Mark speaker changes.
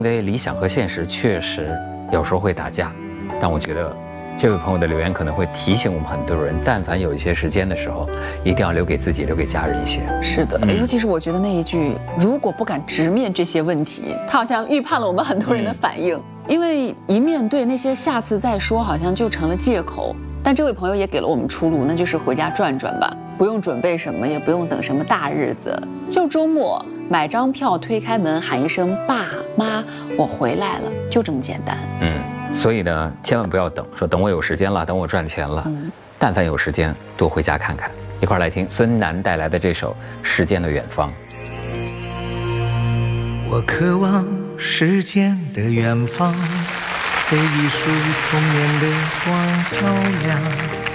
Speaker 1: 因为理想和现实确实有时候会打架，但我觉得这位朋友的留言可能会提醒我们很多人，但凡有一些时间的时候，一定要留给自己，留给家人一些。
Speaker 2: 是的，尤其是我觉得那一句“如果不敢直面这些问题”，他好像预判了我们很多人的反应。因为一面对那些下次再说，好像就成了借口。但这位朋友也给了我们出路，那就是回家转转吧，不用准备什么，也不用等什么大日子，就周末买张票，推开门喊一声“爸妈，我回来了”，就这么简单。
Speaker 1: 所以呢，千万不要等，说等我有时间了，等我赚钱了。但凡有时间，多回家看看。一块儿来听孙楠带来的这首《时间的远方》。
Speaker 3: 我渴望时间的远方，被一束童年的光照亮。